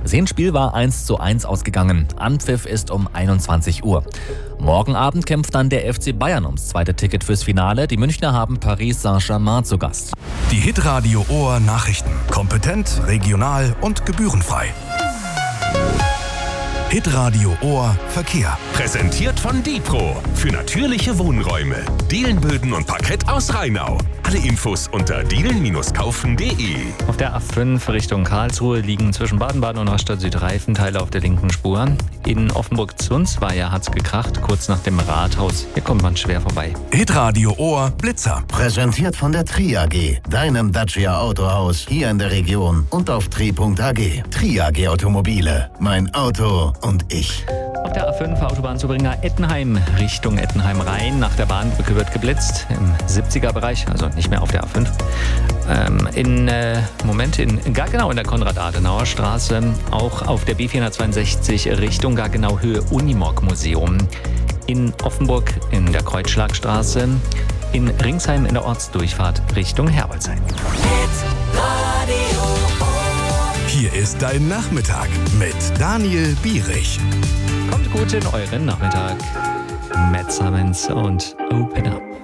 Das Hinspiel war 1:1 ausgegangen. Anpfiff ist um 21 Uhr. Morgen Abend kämpft dann der FC Bayern ums zweite Ticket fürs Finale. Die Münchner haben Paris Saint-Germain zu Gast. Die Hitradio Ohr Nachrichten. Kompetent, regional und gebührenfrei. Hitradio Ohr Verkehr. Präsentiert von Dipro für natürliche Wohnräume. Dielenböden und Parkett aus Rheinau. Alle Infos unter dielen-kaufen.de. Auf der A5 Richtung Karlsruhe liegen zwischen Baden-Baden und Rastatt Süd Reifenteile auf der linken Spur. In Offenburg-Zunzweier hat's gekracht, kurz nach dem Rathaus. Hier kommt man schwer vorbei. Hitradio Ohr Blitzer. Präsentiert von der Tri AG, deinem Dacia Autohaus hier in der Region und auf tri.ag. Tri AG Automobile, mein Auto und ich. Auf der A5 Autobahnzubringer Ettenheim Richtung Ettenheim-Rhein. Nach der Bahnbrücke wird geblitzt im 70er-Bereich, also nicht mehr auf der A5. In der Konrad-Adenauer-Straße, auch auf der B462 Richtung Gargenau-Höhe Unimog-Museum. In Offenburg in der Kreuzschlagstraße. In Ringsheim in der Ortsdurchfahrt Richtung Herbolzheim. Hier ist dein Nachmittag mit Daniel Bierich. Kommt gut in euren Nachmittag. Matt Simmons und Open Up.